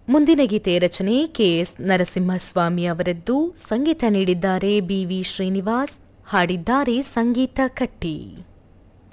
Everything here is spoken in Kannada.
ಮುಂದಿನ ಗೀತೆ ರಚನೆ ಕೆಎಸ್ ನರಸಿಂಹಸ್ವಾಮಿ ಅವರದ್ದು, ಸಂಗೀತ ನೀಡಿದ್ದಾರೆ ಬಿವಿ ಶ್ರೀನಿವಾಸ್, ಹಾಡಿದ್ದಾರೆ ಸಂಗೀತ ಕಟ್ಟಿ.